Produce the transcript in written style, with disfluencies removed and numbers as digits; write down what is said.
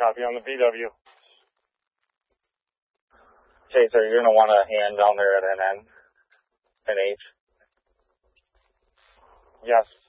Copy on the BW. Chaser, you're going to want a hand down there at an N. An H. Yes.